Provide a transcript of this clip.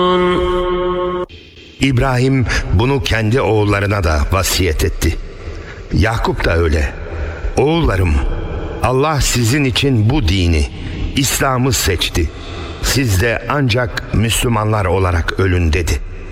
İbrahim bunu kendi oğullarına da vasiyet etti. Yakup da öyle. Oğullarım, Allah sizin için bu dini, İslam'ı seçti. Siz de ancak Müslümanlar olarak ölün dedi.